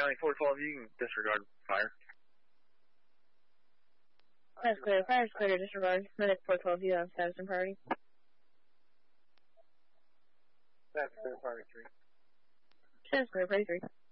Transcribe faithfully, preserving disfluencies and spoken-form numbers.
County four twelve, you can disregard fire. That's clear. Fire's clear to disregard. Medic four twelve, you have status and priority. That's clear, priority three. Status clear, priority three.